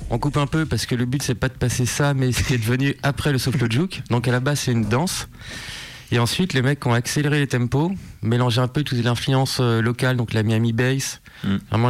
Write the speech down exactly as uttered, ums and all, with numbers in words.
on coupe un peu parce que le but c'est pas de passer ça, mais ce qui est devenu après le soft juke. Donc à la base c'est une danse. Et ensuite les mecs ont accéléré les tempos, mélangé un peu toutes les influences locales, donc la Miami bass, mm. vraiment